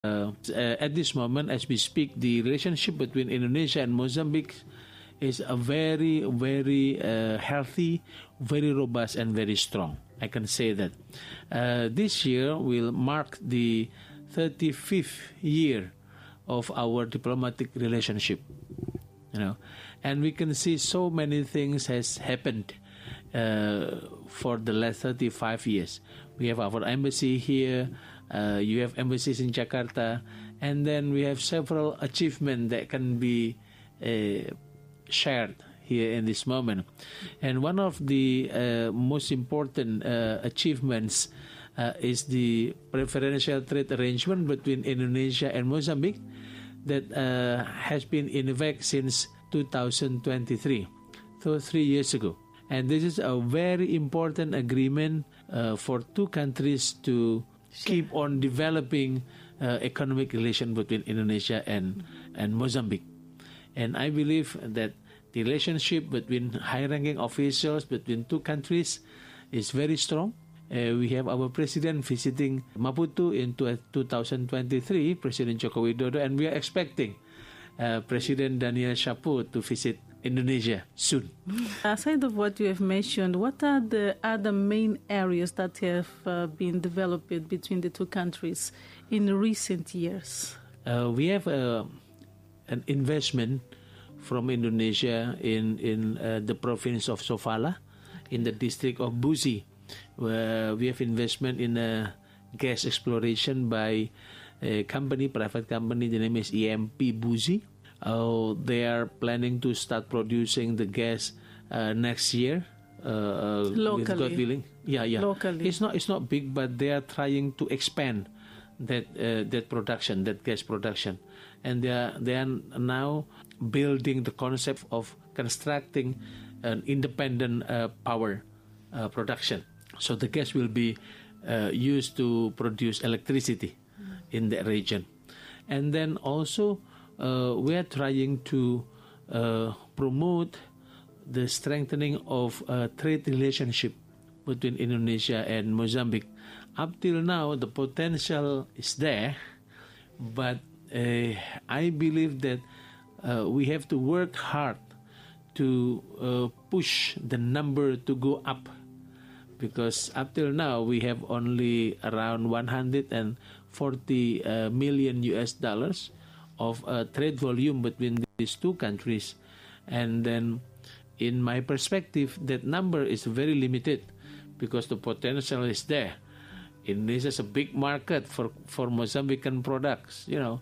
at this moment, as we speak, the relationship between Indonesia and Mozambique is a very, very healthy, very robust, and very strong. I can say that. This year will mark the 35th year of our diplomatic relationship. And we can see so many things has happened for the last 35 years. We have our embassy here, you have embassies in Jakarta, and then we have several achievements that can be shared here in this moment. And one of the most important achievements is the preferential trade arrangement between Indonesia and Mozambique that has been in effect since 2023, so 3 years ago. And this is a very important agreement for two countries to keep on developing economic relations between Indonesia and Mozambique. And I believe that the relationship between high-ranking officials between two countries is very strong. We have our president visiting Maputo in 2023, President Joko Widodo, and we are expecting President Daniel Shapo to visit Indonesia soon. Aside of what you have mentioned, what are the other main areas that have been developed between the two countries in recent years? We have an investment from Indonesia in the province of Sofala, in the district of Buzi, where we have investment in gas exploration by a private company. The name is EMP Buzi. They are planning to start producing the gas next year. Locally. With God willing. Yeah. Locally. It's not big, but they are trying to expand that gas production, and they are now building the concept of constructing an independent power production. So the gas will be used to produce electricity in that region. And then also we are trying to promote the strengthening of trade relationship between Indonesia and Mozambique. Up till now, the potential is there, but I believe that we have to work hard to push the number to go up, because up till now we have only around 140 million US dollars of trade volume between these two countries. And then in my perspective, that number is very limited because the potential is there. Indonesia is a big market for Mozambican products,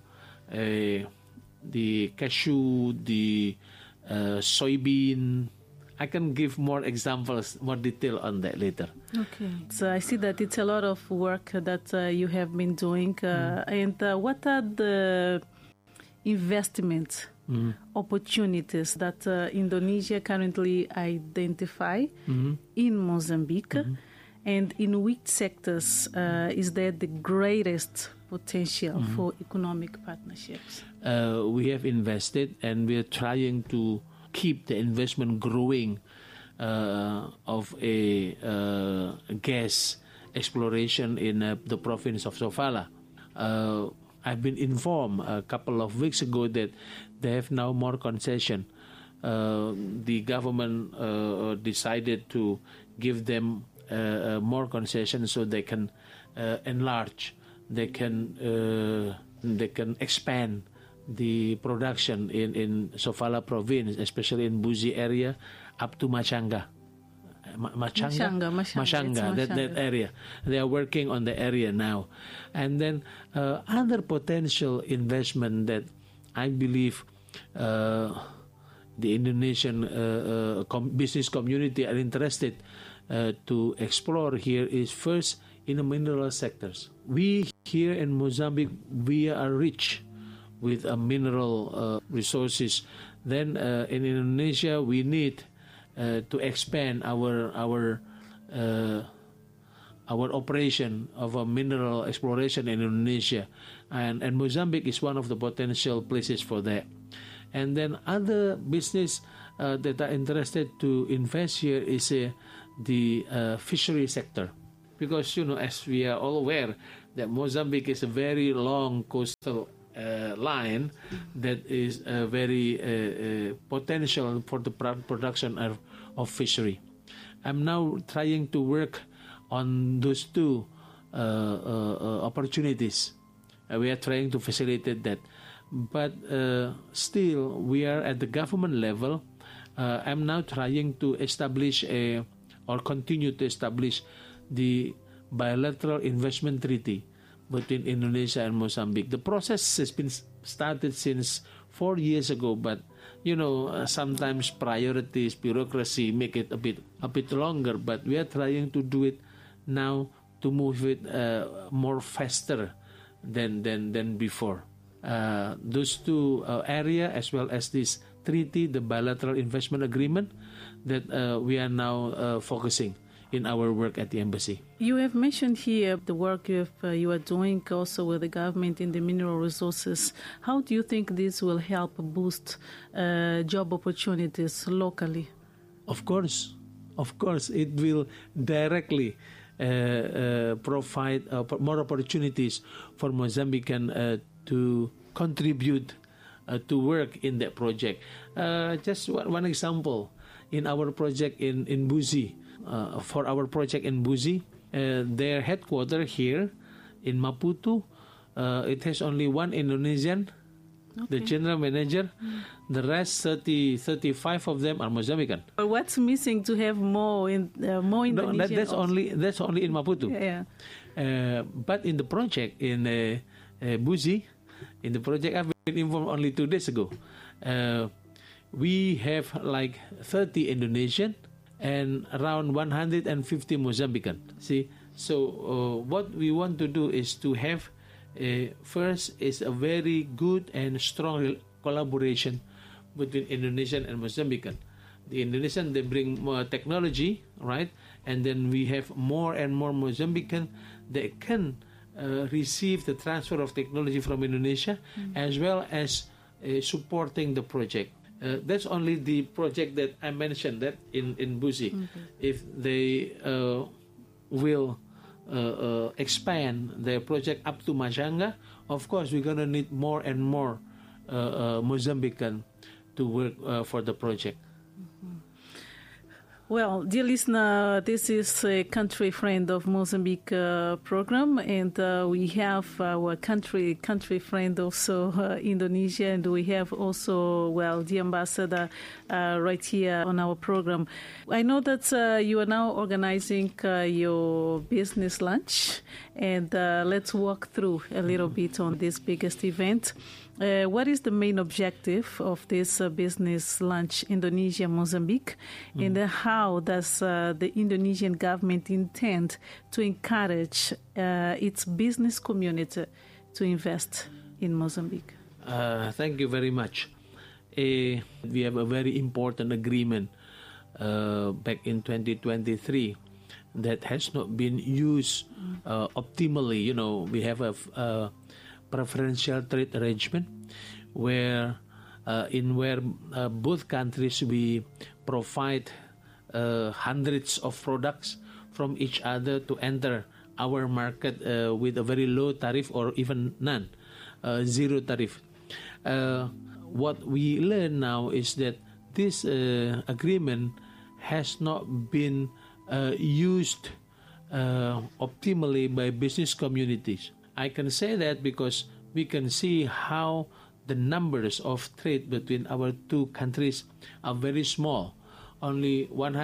the cashew, the soybean. I can give more examples, more detail on that later. Okay. So I see that it's a lot of work that you have been doing. And what are the investment opportunities that Indonesia currently identify in Mozambique? And in which sectors is there the greatest potential for economic partnerships? We have invested, and we are trying to keep the investment growing of a gas exploration in the province of Sofala. I've been informed a couple of weeks ago that they have now more concession. The government decided to give them more concession so they can enlarge, they can expand the production in Sofala province, especially in Buzi area, up to Machanga, that area. They are working on the area now. And then other potential investment that I believe the Indonesian business community are interested to explore here is first in the mineral sectors. We here in Mozambique, we are rich with mineral resources. Then in Indonesia, we need to expand our operation of a mineral exploration in Indonesia, and Mozambique is one of the potential places for that. And then other business that are interested to invest here is the fishery sector, because as we are all aware, that Mozambique is a very long coastal line that is very potential for the production of fishery. I'm now trying to work on those two opportunities. We are trying to facilitate that. But still, we are at the government level. I'm now trying to establish or continue to establish the bilateral investment treaty between Indonesia and Mozambique. The process has been started since 4 years ago, but sometimes priorities, bureaucracy make it a bit longer. But we are trying to do it now to move it more faster than before. Those two area as well as this treaty, the bilateral investment agreement, that we are now focusing in our work at the embassy. You have mentioned here the work you are doing also with the government in the mineral resources. How do you think this will help boost job opportunities locally? Of course, it will directly provide more opportunities for Mozambican to contribute to work in that project. Just one example, in our project in Buzi, for our project in Buzi, their headquarters here in Maputo, it has only one Indonesian, the general manager. The rest 35 of them are Mozambican. But what's missing to have more Indonesian? No, that's only in Maputo. Yeah. But in the project in Buzi, in the project I've been involved only 2 days ago, we have like 30 Indonesian and around 150 Mozambican. See, so what we want to do is to have first is a very good and strong collaboration between Indonesian and Mozambican. The Indonesian, they bring more technology, right? And then we have more and more Mozambican that can receive the transfer of technology from Indonesia, as well as supporting the project. That's only the project that I mentioned, that in Buzi. If they will expand their project up to Majanga, of course we're going to need more and more Mozambican to work for the project. Well, dear listener, this is a country friend of Mozambique program, and we have our country friend also, Indonesia, and we have also, the ambassador right here on our program. I know that you are now organizing your business lunch, and let's walk through a little bit on this biggest event. What is the main objective of this business lunch, Indonesia-Mozambique, and how does the Indonesian government intend to encourage its business community to invest in Mozambique? Thank you very much. We have a very important agreement back in 2023 that has not been used optimally. We have a preferential trade arrangement where both countries we provide hundreds of products from each other to enter our market with a very low tariff or even none, zero tariff. What we learn now is that this agreement has not been used optimally by business communities. I can say that because we can see how the numbers of trade between our two countries are very small, only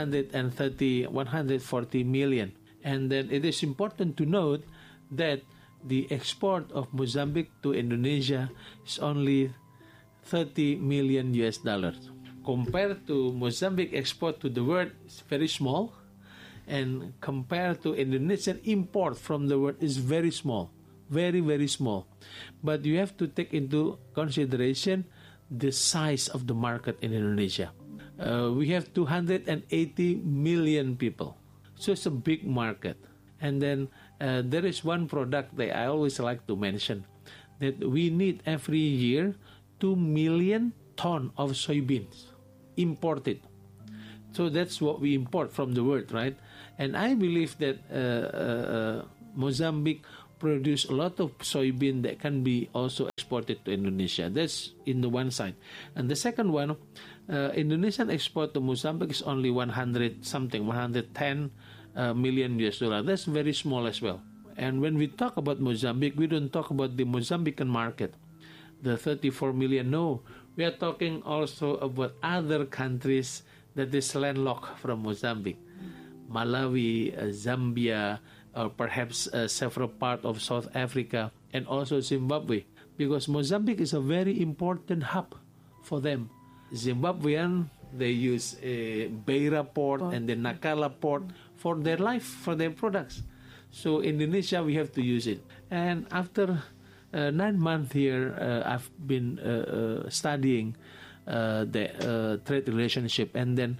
140 million. And then it is important to note that the export of Mozambique to Indonesia is only $30 million. Compared to Mozambique export to the world, it's very small, and compared to Indonesian import from the world is very small. Very, very small. But you have to take into consideration the size of the market in Indonesia. We have 280 million people. So it's a big market. And then there is one product that I always like to mention, that we need every year 2 million tons of soybeans imported. So that's what we import from the world, right? And I believe that Mozambique produce a lot of soybean that can be also exported to Indonesia. That's in the one side. And the second one, Indonesian export to Mozambique is only 110 million US dollar. That's very small as well. And when we talk about Mozambique, we don't talk about the Mozambican market, the 34 million. No, we are talking also about other countries that is landlocked from Mozambique. Malawi, Zambia, or perhaps several parts of South Africa, and also Zimbabwe, because Mozambique is a very important hub for them. Zimbabwean, they use Beira port and the Nacala port for their life, for their products. So Indonesia, we have to use it. And after 9 months here, I've been studying the trade relationship, and then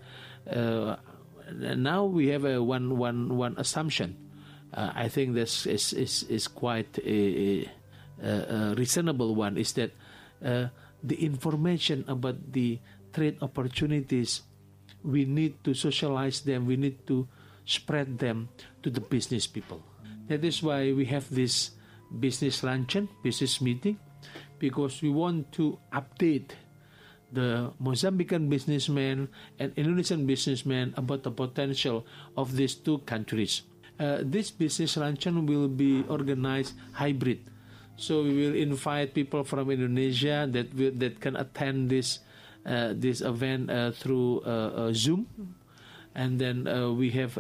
now we have one assumption. I think this is quite a reasonable one, is that the information about the trade opportunities, we need to socialize them, we need to spread them to the business people. That is why we have this business luncheon, business meeting, because we want to update the Mozambican businessmen and Indonesian businessmen about the potential of these two countries. This business luncheon will be organized hybrid. So we will invite people from Indonesia that can attend this event through Zoom, and then we have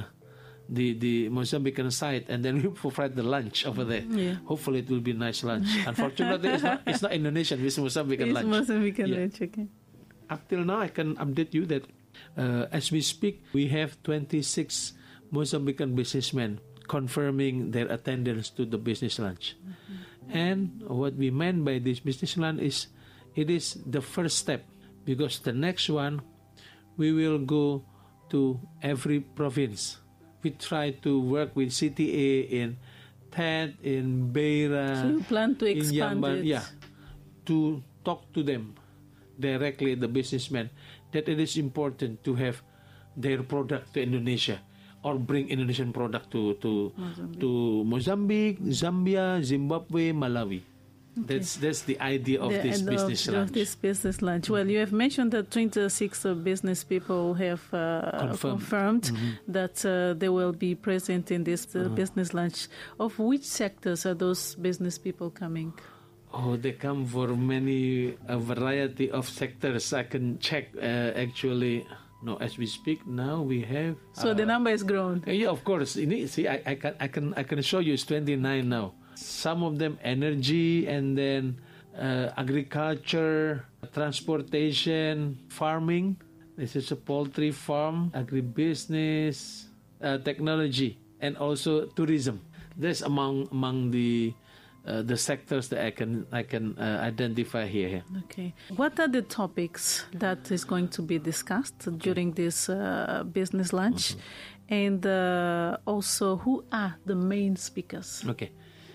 the Mozambican side, and then we provide the lunch over there. Yeah. Hopefully it will be a nice lunch. Unfortunately, it's not Indonesian, it's Mozambican lunch. It's Mozambican lunch, okay. Up till now, I can update you that as we speak, we have 26 Mozambican businessmen confirming their attendance to the business lunch. And what we meant by this business lunch is, it is the first step, because the next one, we will go to every province. We try to work with CTA in Tet, in Beira, so you plan to expand in Jamban, to talk to them directly, the businessmen, that it is important to have their product to Indonesia, or bring Indonesian product to Mozambique, Zambia, Zimbabwe, Malawi. Okay. That's the idea of this business lunch. Well, you have mentioned that 26 business people have confirmed that they will be present in this business lunch. Of which sectors are those business people coming? Oh, they come for a variety of sectors. I can check actually. No, as we speak now, we have. So the number is grown. Yeah, of course. See, I can show you. It's 29 now. Some of them energy, and then agriculture, transportation, farming. This is a poultry farm, agribusiness, technology, and also tourism. That's among the sectors that I can identify here. Okay. What are the topics that is going to be discussed during this business lunch, and also who are the main speakers? Okay.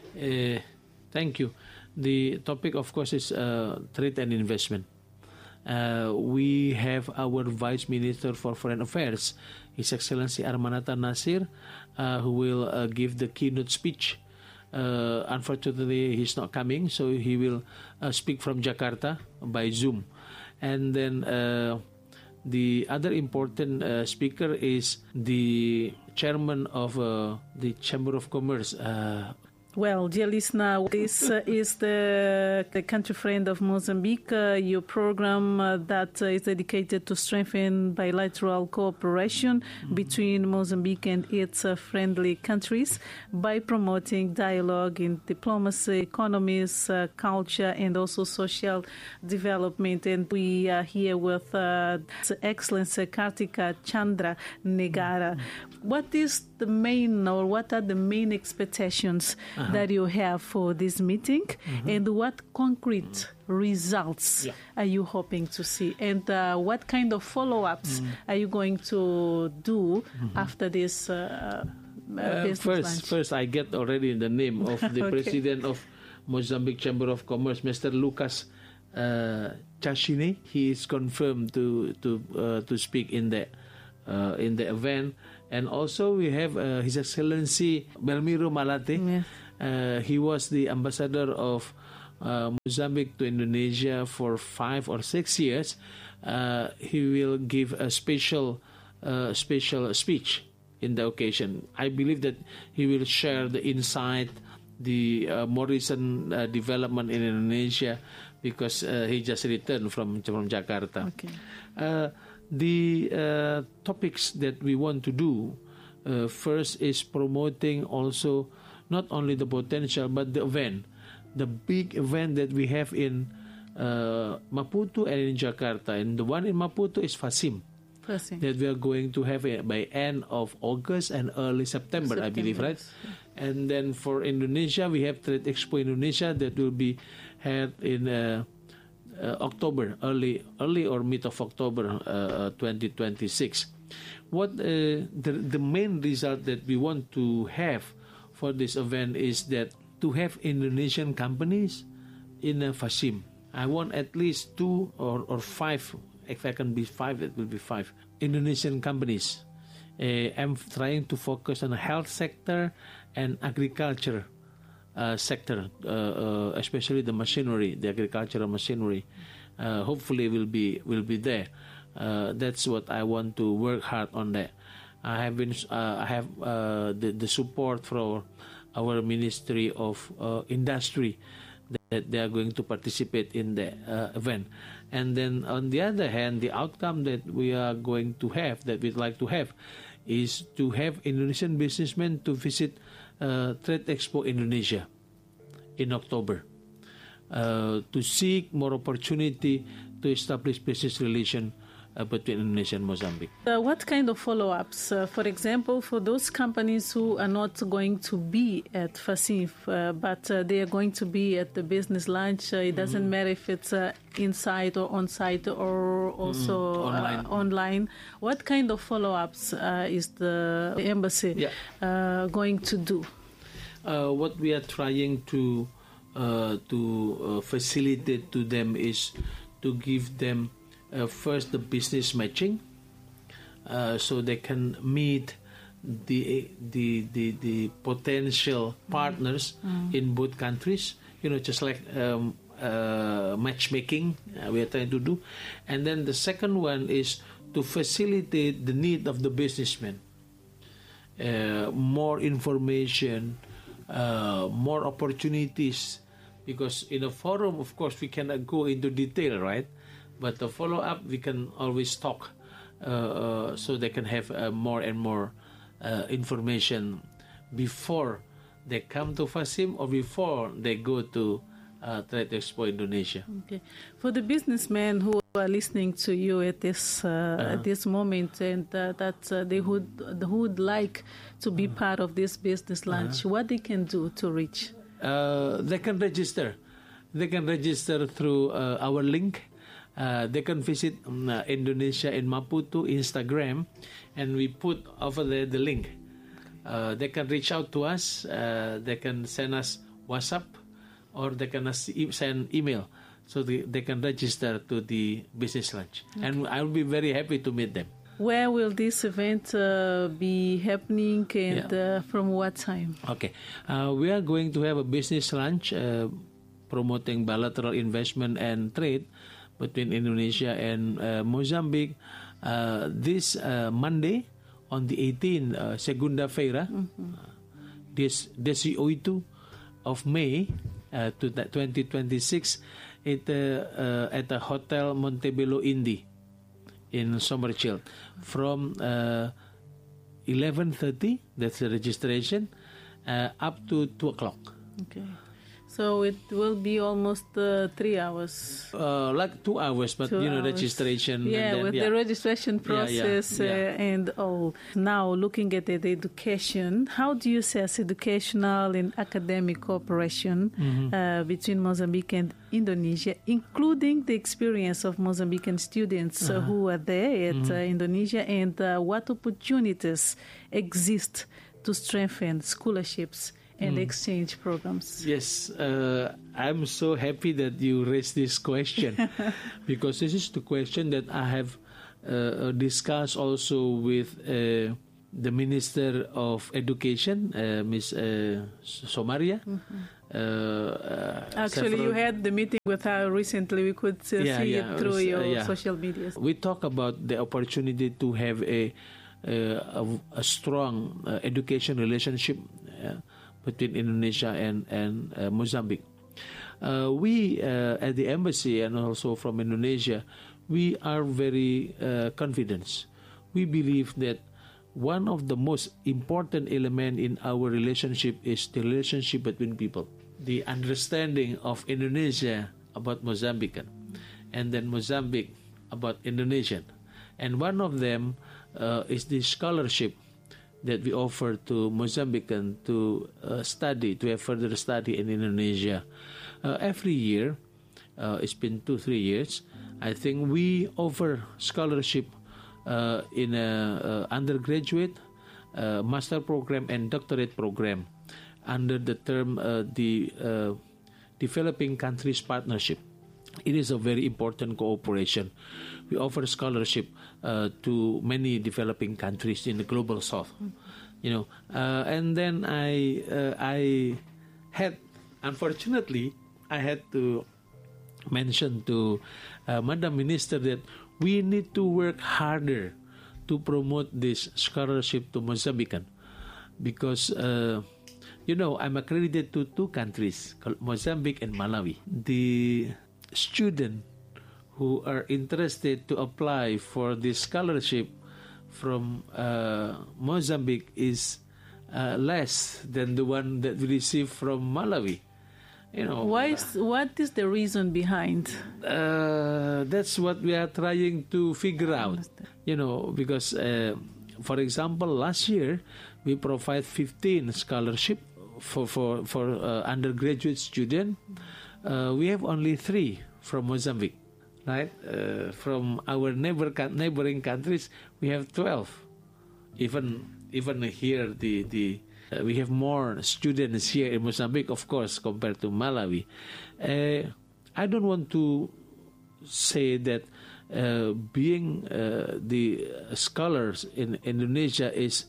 Thank you. The topic, of course, is trade and investment. We have our Vice Minister for Foreign Affairs, His Excellency Armanata Nasir, who will give the keynote speech. Unfortunately, he's not coming, so he will speak from Jakarta by Zoom. And then the other important speaker is the chairman of the Chamber of Commerce. Well, dear listener, this is the country friend of Mozambique, your program that is dedicated to strengthen bilateral cooperation between Mozambique and its friendly countries by promoting dialogue in diplomacy, economies, culture, and also social development. And we are here with Excellency Kartika Chandra Negara. What is the main, or what are the main expectations that you have for this meeting, and what concrete results are you hoping to see, and what kind of follow-ups are you going to do after this business lunch? First, I get already the name of the president of Mozambique Chamber of Commerce, Mr. Lucas Chashine. He is confirmed to speak in the event. And also we have His Excellency Belmiro Malate, He was the ambassador of Mozambique to Indonesia for 5 or 6 years. He will give a special speech in the occasion. I believe that he will share the insight, the more recent development in Indonesia, because he just returned from Jakarta. Okay. The topics that we want to do first is promoting also not only the potential but the event, the big event that we have in Maputo and in Jakarta. And the one in Maputo is FASIM, that we are going to have it by end of August and early September, I believe, right? Yes. And then for Indonesia, we have Trade Expo Indonesia that will be held in October, early or mid of October 2026. What the main result that we want to have for this event is that to have Indonesian companies in FASIM. I want at least 2 or 5. If I can be 5, it will be 5 Indonesian companies. I'm trying to focus on the health sector and agriculture sector, especially the machinery, the agricultural machinery. Hopefully, will be there. That's what I want to work hard on. That I have the support from our Ministry of Industry that they are going to participate in the event. And then on the other hand, the outcome that we are going to have, that we'd like to have, is to have Indonesian businessmen to visit Trade Expo Indonesia in October, to seek more opportunity to establish business relation between Indonesia and Mozambique. What kind of follow-ups? For example, for those companies who are not going to be at FASIM, but they are going to be at the business lunch, it doesn't matter if it's inside or on-site or also online. What kind of follow-ups is the embassy going to do? What we are trying to facilitate to them is to give them first the business matching, so they can meet the potential partners in both countries. Just like matchmaking we are trying to do. And then the second one is to facilitate the need of the businessman. More information, more opportunities, because in a forum, of course, we cannot go into detail, right? But the follow-up, we can always talk, so they can have more and more information before they come to FASIM or before they go to Trade Expo Indonesia. Okay. For the businessmen who are listening to you at this moment, and that they would like to be part of this business lunch, what they can do to reach? They can register. They can register through our link. They can visit Indonesia in Maputo Instagram, and we put over there the link. They can reach out to us. They can send us WhatsApp, or they can send email, so they can register to the business lunch. Okay. And I will be very happy to meet them. Where will this event be happening, and from what time? Okay, we are going to have a business lunch promoting bilateral investment and trade between Indonesia and Mozambique this Monday on the 18th, Segunda-feira, this 18 of May 2026 at the Hotel Montebello Indi in Somerchild from 11:30, that's the registration, up to 2 o'clock. Okay. So it will be almost 3 hours. Like 2 hours, but registration. Yeah, and then, the registration process and all. Now, looking at the education, how do you assess educational and academic cooperation between Mozambique and Indonesia, including the experience of Mozambican students who are there at Indonesia, and what opportunities exist to strengthen scholarships and exchange programs? Yes, I'm so happy that you raised this question because this is the question that I have discussed also with the Minister of Education, Ms. Somaria. Actually, you had the meeting with her recently. We could see it through your social media. We talk about the opportunity to have a strong education relationship between Indonesia and Mozambique. We at the embassy and also from Indonesia, we are very confident. We believe that one of the most important elements in our relationship is the relationship between people. The understanding of Indonesia about Mozambican, and then Mozambique about Indonesian. And one of them is the scholarship that we offer to Mozambican to study, to have further study in Indonesia. Every year, it's been 2-3 years, I think we offer scholarship in a undergraduate, master program, and doctorate program under the term the Developing Countries Partnership. It is a very important cooperation. We offer scholarship to many developing countries in the global south, and then I had, unfortunately, I had to mention to Madam Minister that we need to work harder to promote this scholarship to Mozambican, because I'm accredited to 2 countries, Mozambique and Malawi. The student who are interested to apply for this scholarship from Mozambique is less than the one that we receive from Malawi. What is the reason behind? That's what we are trying to figure out. Because, for example, last year we provide 15 scholarship for undergraduate student. We have only 3 from Mozambique, right? From our neighboring countries, we have 12. Even here, we have more students here in Mozambique, of course, compared to Malawi. I don't want to say that being the scholars in Indonesia is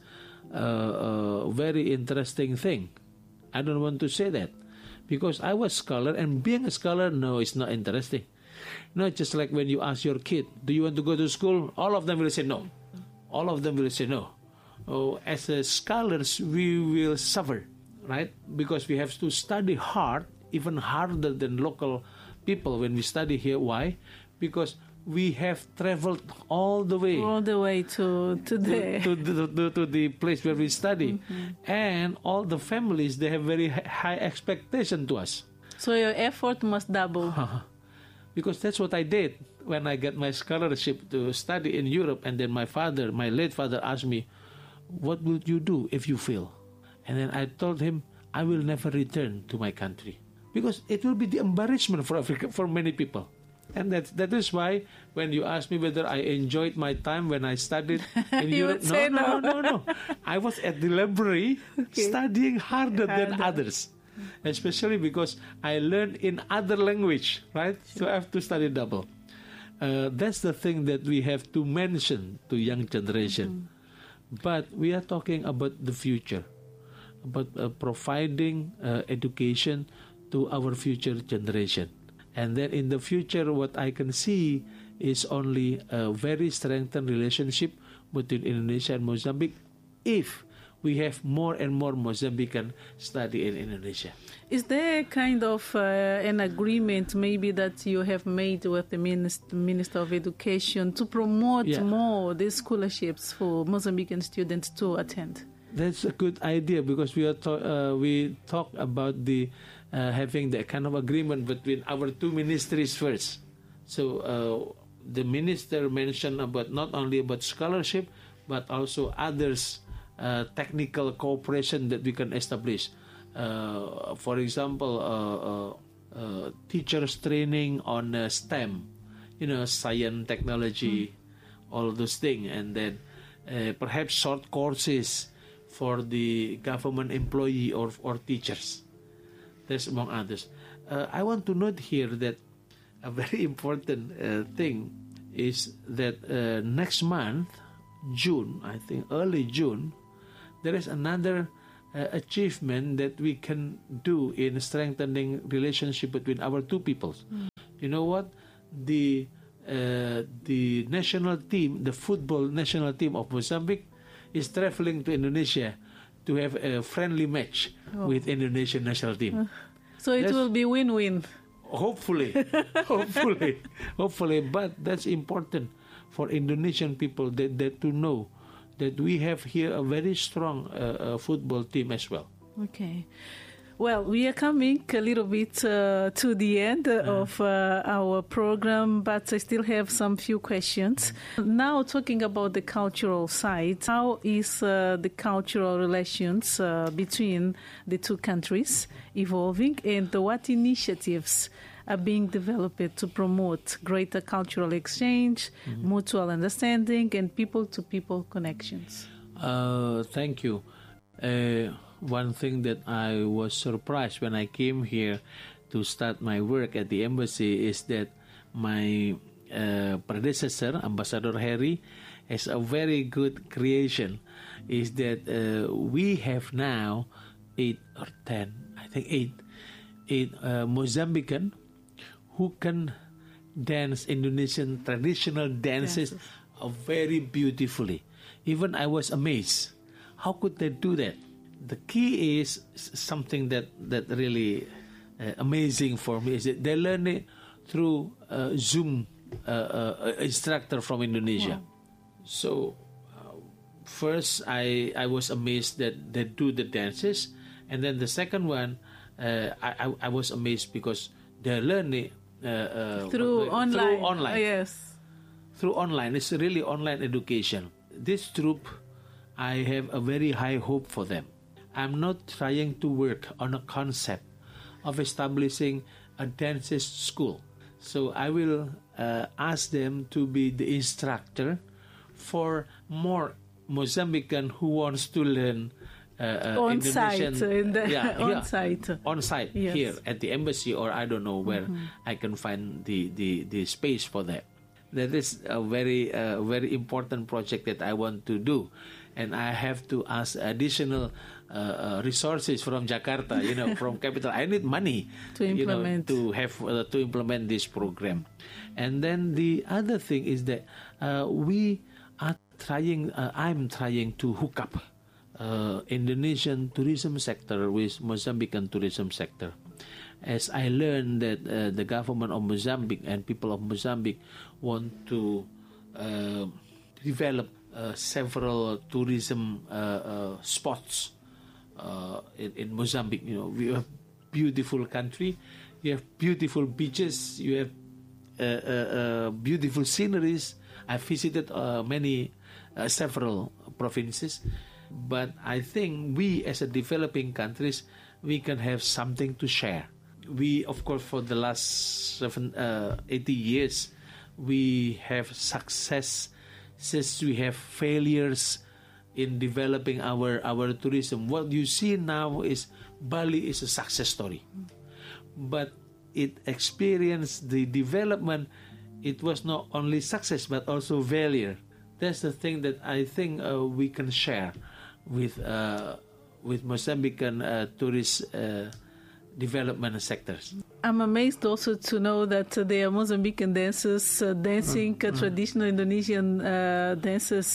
a very interesting thing. I don't want to say that, because I was scholar, and being a scholar, no, it's not interesting. Just like when you ask your kid, do you want to go to school? All of them will say no. All of them will say no. As scholars, we will suffer, right? Because we have to study hard, even harder than local people when we study here. Why? Because we have traveled all the way to the place where we study, and all the families, they have very high expectation to us. So your effort must double. Because that's what I did when I got my scholarship to study in Europe, and then my late father asked me, what will you do if you fail? And then I told him, I will never return to my country, because it will be the embarrassment for Africa, for many people. And that is why when you ask me whether I enjoyed my time when I studied in Europe, no. I was at the library studying harder than others, especially because I learned in other language, right? So I have to study double. That's the thing that we have to mention to young generation. But we are talking about the future, about providing education to our future generation. And then in the future, what I can see is only a very strengthened relationship between Indonesia and Mozambique if we have more and more Mozambican study in Indonesia. Is there kind of an agreement maybe that you have made with the Minister of Education to promote more these scholarships for Mozambican students to attend? That's a good idea, because we talk about the having the kind of agreement between our 2 ministries first. So the minister mentioned about not only about scholarship, but also others technical cooperation that we can establish. For example, teachers training on STEM, science, technology, all those things, and then perhaps short courses for the government employee or teachers. That's among others. I want to note here that a very important thing is that next month June, I think early June, there is another achievement that we can do in strengthening relationship between our two peoples. You know what? The national team, the football national team of Mozambique, is traveling to Indonesia to have a friendly match with Indonesian national team. So it will be win-win. Hopefully, hopefully. But that's important for Indonesian people that to know that we have here a very strong football team as well. Okay. Well, we are coming a little bit to the end of our program, but I still have some few questions. Now, talking about the cultural side, how is the cultural relations between the two countries evolving, and what initiatives are being developed to promote greater cultural exchange, mutual understanding, and people-to-people connections? Thank you. One thing that I was surprised when I came here to start my work at the embassy is that my predecessor, Ambassador Harry, has a very good creation. Is that we have now 8 or 10, I think 8 Mozambican who can dance Indonesian traditional dances very beautifully. Even I was amazed. How could they do that? The key is something that really amazing for me is that they learn it through Zoom instructor from Indonesia. Wow. So first I was amazed that they do the dances, and then the second one I was amazed because they learn it through online. Yes, through online. It's really online education. This troop, I have a very high hope for them. I'm not trying to work on a concept of establishing a dances school. So I will ask them to be the instructor for more Mozambican who wants to learn on Indonesian. Site, on site yes. Here at the embassy, or I don't know where I can find the space for that. That is a very important project that I want to do, and I have to ask additional resources from Jakarta, from capital. I need money to implement to implement this program. And then the other thing is that we are trying. I'm trying to hook up Indonesian tourism sector with Mozambican tourism sector. As I learned that the government of Mozambique and people of Mozambique want to develop several tourism spots in Mozambique. We have beautiful country, you have beautiful beaches, you have beautiful sceneries. I visited several provinces, but I think we as a developing countries, we can have something to share. We, of course, for the last 80 years, we have success since we have failures in developing our tourism. What you see now is Bali is a success story, but it experienced the development. It was not only success but also failure. That's the thing that I think we can share with Mozambican tourist development sectors. I'm amazed also to know that there are Mozambican dancers dancing traditional Indonesian dances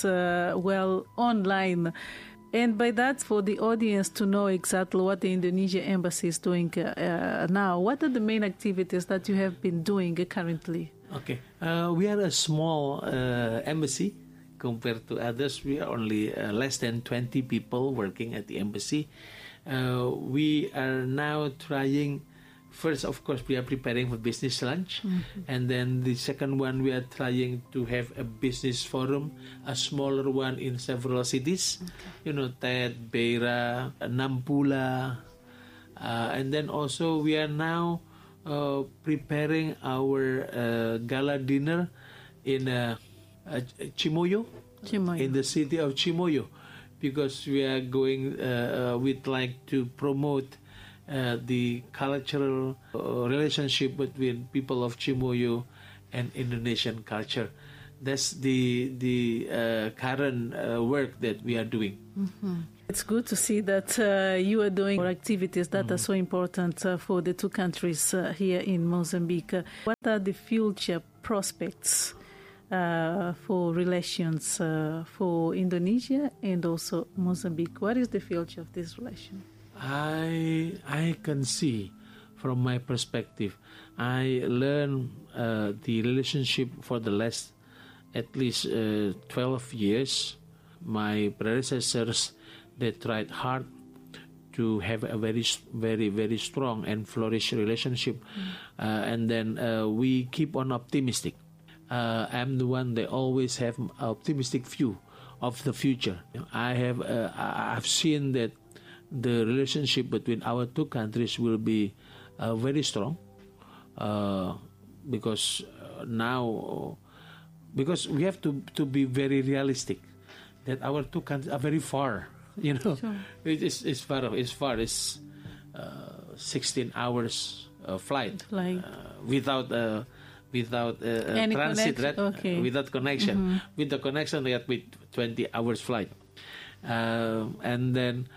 online. And by that, for the audience to know exactly what the Indonesia Embassy is doing now, what are the main activities that you have been doing currently? Okay. We are a small embassy compared to others. We are only less than 20 people working at the embassy. We are now trying, first, of course, we are preparing for business lunch. And then the second one, we are trying to have a business forum, a smaller one in several cities. Tet, Beira, Nampula. And then also we are now preparing our gala dinner in Chimoio, in the city of Chimoio. Because we are going, we'd like to promote the cultural relationship between people of Chimoio and Indonesian culture. That's the current work that we are doing. It's good to see that you are doing activities that are so important for the two countries here in Mozambique. What are the future prospects for relations for Indonesia and also Mozambique? What is the future of this relation? I can see from my perspective. I learned the relationship for the last at least 12 years. My predecessors, they tried hard to have a very strong and flourish relationship, and then we keep on optimistic. I'm the one that always have optimistic view of the future. I've seen that the relationship between our two countries will be very strong, because we have to be very realistic that our two countries are very far. Sure. It's far. It's 16 hours flight without transit, right? Okay. Without connection. With the connection, we have with 20 hours flight, and then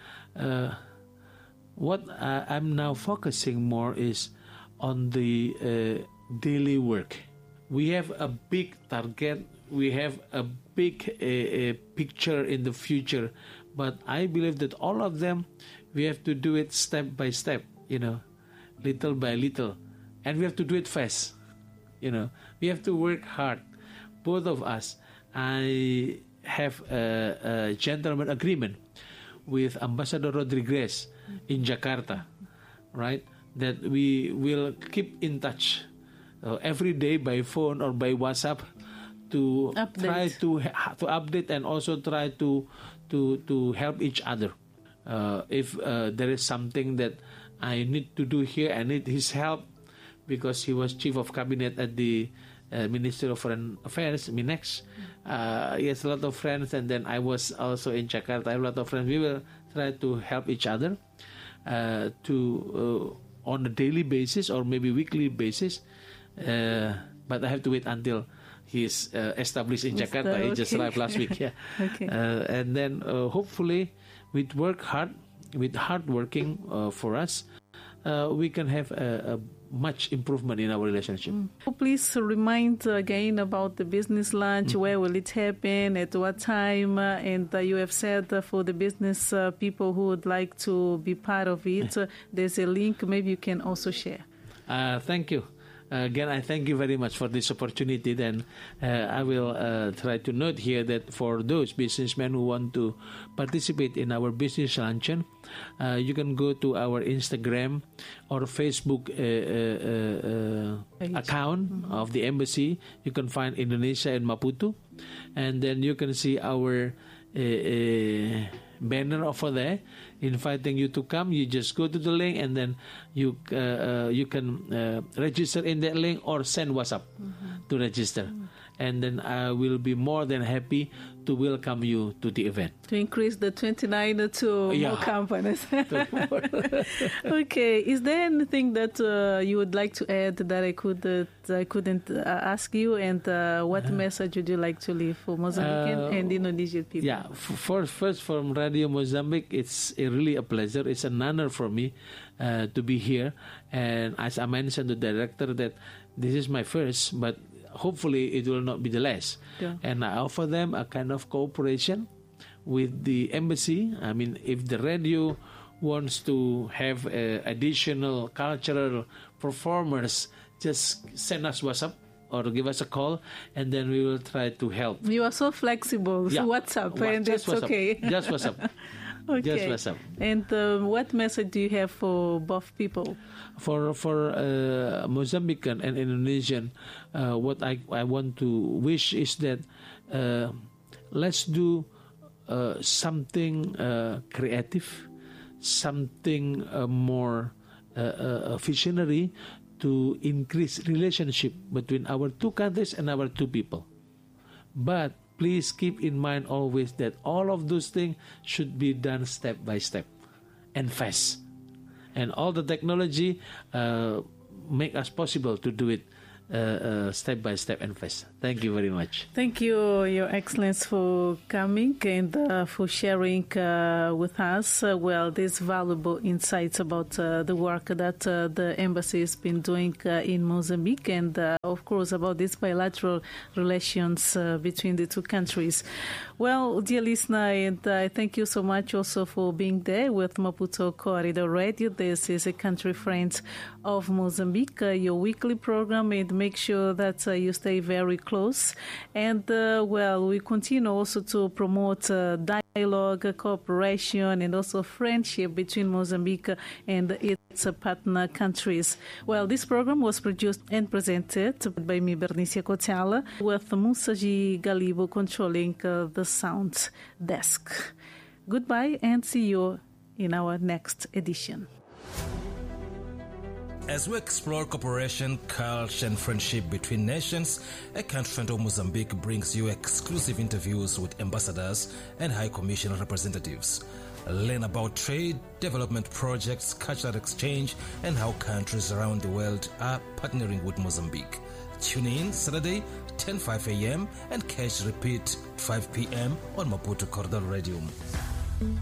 what I'm now focusing more is on the daily work. We have a big target. We have a big picture in the future, but I believe that all of them, we have to do it step by step, little by little, and we have to do it fast. We have to work hard, both of us. I have a gentleman agreement with Ambassador Rodriguez in Jakarta, right? That we will keep in touch every day by phone or by WhatsApp to try to update and also try to help each other. If there is something that I need to do here, I need his help, because he was chief of cabinet at the Ministry of Foreign Affairs, MINEX. He has a lot of friends, and then I was also in Jakarta. I have a lot of friends. We will try to help each other on a daily basis or maybe weekly basis. But I have to wait until he's established in Jakarta. He just arrived last week. Yeah. Okay. And then hopefully with hard working for us, we can have a much improvement in our relationship. Please remind again about the business lunch. Where will it happen? At what time? And you have said for the business people who would like to be part of it, there's a link. Maybe you can also share. Thank you. Again, I thank you very much for this opportunity. Then I will try to note here that for those businessmen who want to participate in our business luncheon, you can go to our Instagram or Facebook account of the embassy. You can find Indonesia and Maputo, and then you can see our banner over there inviting you to come. You just go to the link, and then you can register in that link or send WhatsApp to register, and then I will be more than happy to welcome you to the event. To increase the 29 to more companies. Okay. Is there anything that you would like to add that I couldn't ask you? And what message would you like to leave for Mozambican and Indonesian people? Yeah. First, from Radio Mozambique, it's really a pleasure. It's an honor for me to be here. And as I mentioned to the director that this is my first, but hopefully it will not be the last. Yeah. And I offer them a kind of cooperation with the embassy. I mean, if the radio wants to have additional cultural performers, just send us WhatsApp or give us a call, and then we will try to help. You are so flexible. Yeah. WhatsApp, and it's WhatsApp. Okay. Just WhatsApp. Okay. Just WhatsApp. And what message do you have for both people? For Mozambican and Indonesian, what I want to wish is that let's do something creative, something more visionary to increase relationship between our two countries and our two people. But please keep in mind always that all of those things should be done step by step and fast. And all the technology make us possible to do it step-by-step advice. Thank you very much. Thank you, Your Excellence, for coming and for sharing with us, these valuable insights about the work that the embassy has been doing in Mozambique and, of course, about these bilateral relations between the two countries. Well, dear listener, and I thank you so much also for being there with Maputo Corridor Radio. This is a Country Friends of Mozambique, your weekly program, and make sure that you stay very close. And, we continue also to promote dialogue, cooperation, and also friendship between Mozambique and its partner countries. Well, this program was produced and presented by me, Bernicia Kotala, with Musaji Galibo controlling the sound desk. Goodbye and see you in our next edition. As we explore cooperation, culture, and friendship between nations, A Country Friend of Mozambique brings you exclusive interviews with ambassadors and High Commission representatives. Learn about trade, development projects, cultural exchange, and how countries around the world are partnering with Mozambique. Tune in Saturday, 10:05 a.m. and catch repeat 5 p.m. on Maputo Corridor Radio.